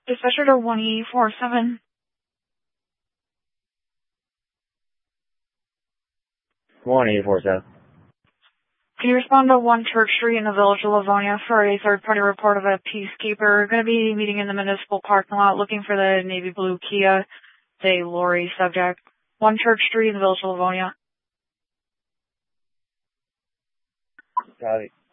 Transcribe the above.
Dispatcher to 1847. 1847. Can you respond to 1 Church Street in the Village of Livonia for a third-party report of a peacekeeper going to be meeting in the municipal parking lot looking for the navy blue Kia, the lorry subject. 1 Church Street in the Village of Livonia. Copy.